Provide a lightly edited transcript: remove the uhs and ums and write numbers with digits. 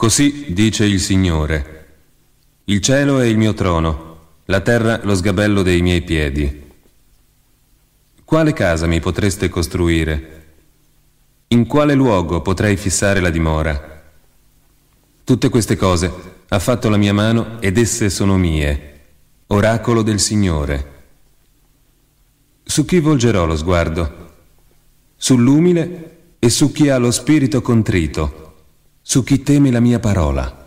Così dice il Signore: il cielo è il mio trono, la terra lo sgabello dei miei piedi. Quale casa mi potreste costruire? In quale luogo potrei fissare la dimora? Tutte queste cose ha fatto la mia mano ed esse sono mie, oracolo del Signore. Su chi volgerò lo sguardo? Sull'umile e su chi ha lo spirito contrito, su chi teme la mia parola.